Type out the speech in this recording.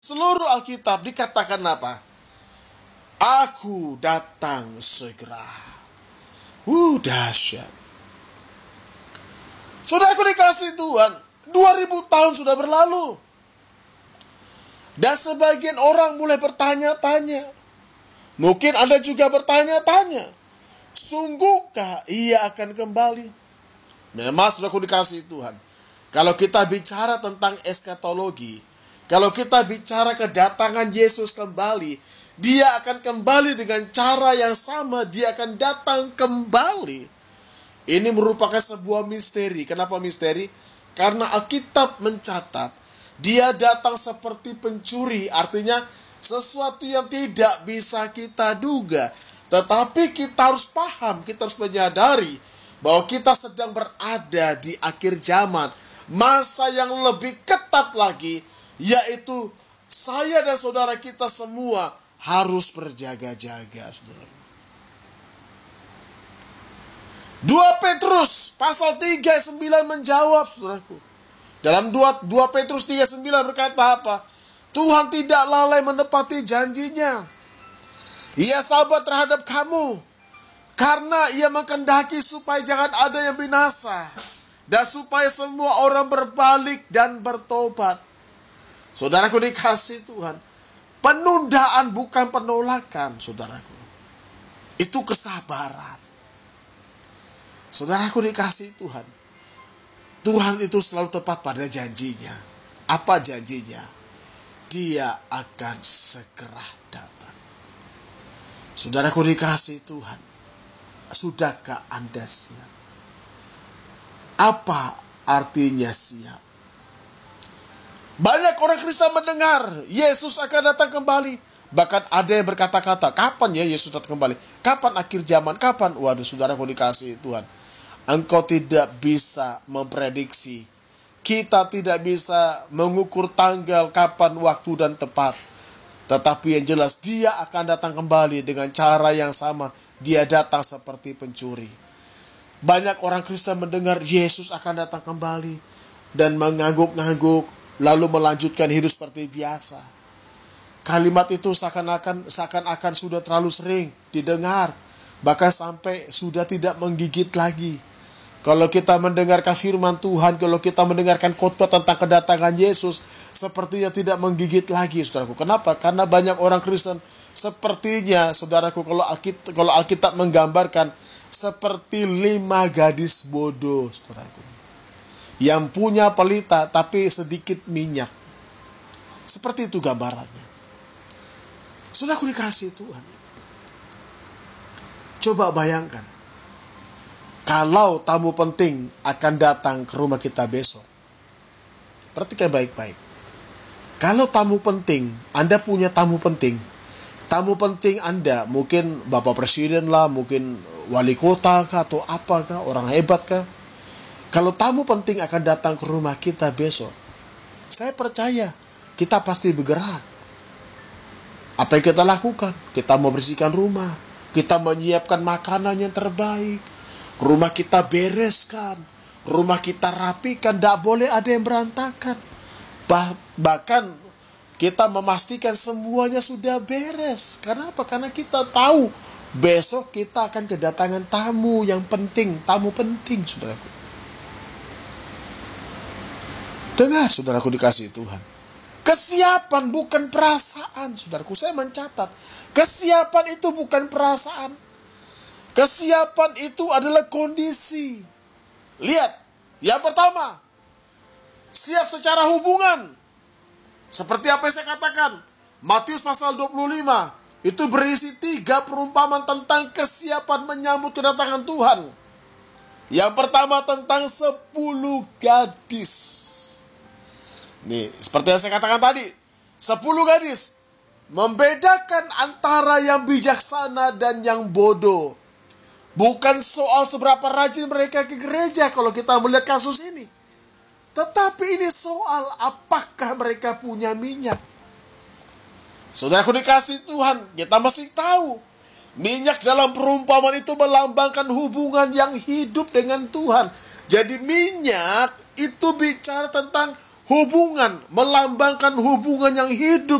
seluruh Alkitab dikatakan apa? Aku datang segera. Dahsyat. Saudaraku dikasih Tuhan, 2000 tahun sudah berlalu. Dan sebagian orang mulai bertanya-tanya. Mungkin Anda juga bertanya-tanya. Sungguhkah ia akan kembali? Memang saudaraku dikasih Tuhan. Kalau kita bicara tentang eskatologi, kalau kita bicara kedatangan Yesus kembali, dia akan kembali dengan cara yang sama, dia akan datang kembali. Ini merupakan sebuah misteri. Kenapa misteri? Karena Alkitab mencatat, dia datang seperti pencuri, artinya sesuatu yang tidak bisa kita duga. Tetapi kita harus paham, kita harus menyadari bahwa kita sedang berada di akhir zaman. Masa yang lebih ketat lagi, yaitu saya dan saudara kita semua harus berjaga-jaga, saudara. 2 Petrus pasal 3 ayat 9 menjawab, saudaraku. Dalam 2 Petrus 3:9 berkata apa? Tuhan tidak lalai menepati janjinya. Ia sabar terhadap kamu, karena ia menghendaki supaya jangan ada yang binasa, dan supaya semua orang berbalik dan bertobat. Saudaraku dikasih Tuhan, penundaan bukan penolakan, saudaraku. Itu kesabaran. Saudaraku dikasih Tuhan, Tuhan itu selalu tepat pada janjinya. Apa janjinya? Dia akan segera datang. Saudaraku dikasih Tuhan, sudahkah Anda siap? Apa artinya siap? Banyak orang Kristen mendengar Yesus akan datang kembali. Bahkan ada yang berkata-kata, kapan ya Yesus datang kembali? Kapan akhir zaman? Kapan? Waduh, saudaraku dikasih Tuhan, engkau tidak bisa memprediksi. Kita tidak bisa mengukur tanggal, kapan, waktu, dan tepat. Tetapi yang jelas, dia akan datang kembali dengan cara yang sama. Dia datang seperti pencuri. Banyak orang Kristen mendengar Yesus akan datang kembali dan mengangguk-ngangguk, lalu melanjutkan hidup seperti biasa. Kalimat itu seakan-akan sudah terlalu sering didengar, bahkan sampai sudah tidak menggigit lagi. Kalau kita mendengarkan firman Tuhan, kalau kita mendengarkan khotbah tentang kedatangan Yesus, sepertinya tidak menggigit lagi, saudaraku. Kenapa? Karena banyak orang Kristen sepertinya, saudaraku, kalau Alkitab menggambarkan seperti 5 gadis bodoh, saudaraku, yang punya pelita tapi sedikit minyak. Seperti itu gambarannya. Saudaraku dikasih Tuhan, coba bayangkan, kalau tamu penting akan datang ke rumah kita besok. Perhatikan baik-baik. Kalau tamu penting, Anda punya tamu penting. Tamu penting Anda, mungkin Bapak Presiden lah, mungkin wali kota kah, atau apakah, orang hebat kah. Kalau tamu penting akan datang ke rumah kita besok, saya percaya kita pasti bergerak. Apa yang kita lakukan? Kita membersihkan rumah, kita menyiapkan makanan yang terbaik, rumah kita bereskan, rumah kita rapikan, tidak boleh ada yang berantakan. Bahkan kita memastikan semuanya sudah beres. Karena apa? Karena kita tahu besok kita akan kedatangan tamu yang penting, tamu penting, saudaraku. Dengar, saudaraku dikasih Tuhan. Kesiapan bukan perasaan, saudaraku. Saya mencatat, kesiapan itu bukan perasaan. Kesiapan itu adalah kondisi. Lihat, yang pertama, siap secara hubungan. Seperti apa yang saya katakan, Matius pasal 25, itu berisi 3 perumpamaan tentang kesiapan menyambut kedatangan Tuhan. Yang pertama tentang 10 gadis. Nih, seperti yang saya katakan tadi, 10 gadis membedakan antara yang bijaksana dan yang bodoh. Bukan soal seberapa rajin mereka ke gereja kalau kita melihat kasus ini. Tetapi ini soal apakah mereka punya minyak. Saudaraku dikasih Tuhan, kita masih tahu minyak dalam perumpamaan itu melambangkan hubungan yang hidup dengan Tuhan. Jadi minyak itu bicara tentang hubungan, melambangkan hubungan yang hidup